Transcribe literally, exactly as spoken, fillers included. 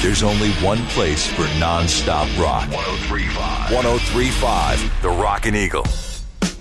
there's only one place for non-stop rock. one oh three point five. one oh three point five, The Rockin' Eagle.